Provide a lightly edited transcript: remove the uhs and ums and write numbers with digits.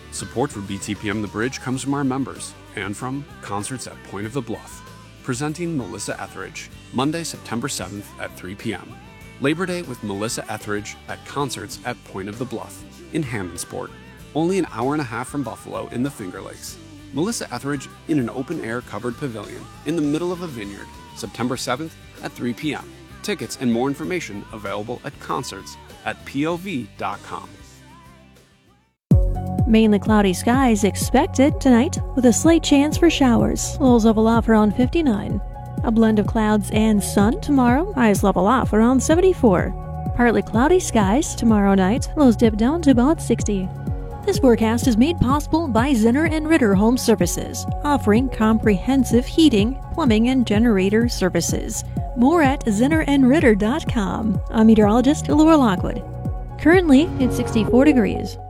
Support for BTPM The Bridge comes from our members and from Concerts at Point of the Bluff, presenting Melissa Etheridge, Monday, September 7th at 3 p.m. Labor Day with Melissa Etheridge at Concerts at Point of the Bluff in Hammondsport, only an hour and a half from Buffalo in the Finger Lakes. Melissa Etheridge in an open-air covered pavilion in the middle of a vineyard, September 7th at 3 p.m. Tickets and more information available at concerts at pov.com. Mainly cloudy skies expected tonight with a slight chance for showers. Lows level off around 59. A blend of clouds and sun tomorrow. Highs level off around 74. Partly cloudy skies tomorrow night. Lows dip down to about 60. This forecast is made possible by Zinner & Ritter Home Services, offering comprehensive heating, plumbing, and generator services. More at zinnerandritter.com. I'm meteorologist Laura Lockwood. Currently, it's 64 degrees.